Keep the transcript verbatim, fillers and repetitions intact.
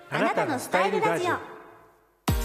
あなたのスタイルラジオ。